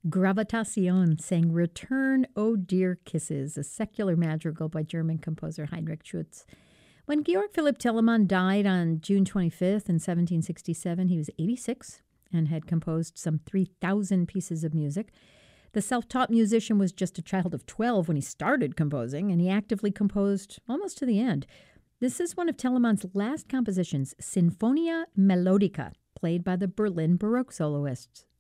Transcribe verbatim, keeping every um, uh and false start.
Gravitación sang Return, O Dear Kisses, a secular madrigal by German composer Heinrich Schütz. When Georg Philipp Telemann died on June twenty-fifth in seventeen sixty-seven, he was eighty-six and had composed some three thousand pieces of music. The self-taught musician was just a child of twelve when he started composing, and he actively composed almost to the end. This is one of Telemann's last compositions, Sinfonia Melodica, played by the Berlin Baroque soloists.